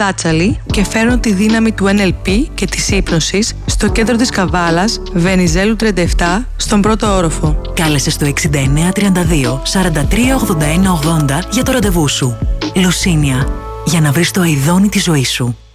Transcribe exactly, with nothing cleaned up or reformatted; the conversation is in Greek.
Δάτσαλη και φέρνω τη δύναμη του Εν Ελ Πι και της ύπνωσης στο κέντρο της Καβάλας, Βενιζέλου τριάντα επτά, στον πρώτο όροφο. Κάλεσε στο εξήντα εννέα τριάντα δύο σαράντα τρία ογδόντα ένα ογδόντα για το ραντεβού σου. Λουσίνια, για να βρεις το αηδόνι της ζωής σου.